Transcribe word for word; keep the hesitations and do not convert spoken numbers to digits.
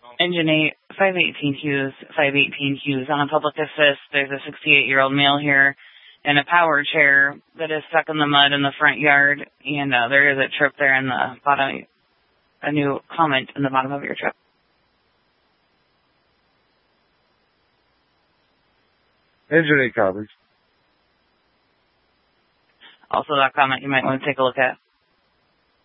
Engine eight, five eighteen Hughes, five eighteen Hughes. On a public assist, there's a sixty-eight-year-old male here in a power chair that is stuck in the mud in the front yard, and uh, there is a trip there in the bottom, a new comment in the bottom of your trip. Engine eight copies. Also, that comment you might want to take a look at.